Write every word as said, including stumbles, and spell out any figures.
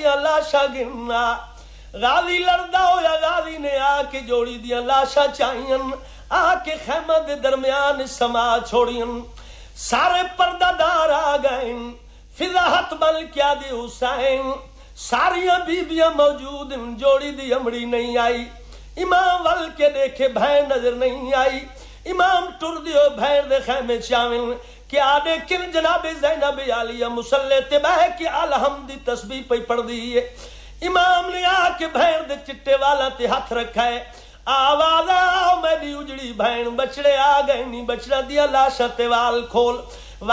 दियां लाशां गिनना। गाजी लड़दा होया गाजी ने आके जोड़ी दियां लाशां चाहियन, आके खैमा दे दरमियान समा छोड़ियन। सारे पर्दादार आ गए, फिजाहत बल क्या दे हुसैन, सारिया बीबियां मौजूद, जोड़ी दी अमड़ी नहीं आई। इमाम वल के देखे भैन नजर नहीं आई। इमाम टुर दियो भैन दे खैमे चाविन क्या देखें जनाबे ज़ैनब आलिया मुसल्ले ते बह के अलहम दी तस्बीह पे पढ़ दी है। इमाम ने आके भैन दे चिट्टे वाला ते हाथ रखा है। आवाज आओ मेरी उजड़ी भैन, बछड़े आ गए नी, बछड़ा दिया लाशा ते वाल खोल।